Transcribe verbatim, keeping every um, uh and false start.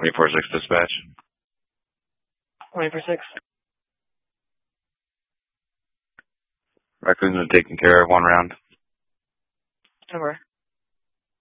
twenty-four six dispatch. twenty-four six. Raccoons are taken care of, one round. Over.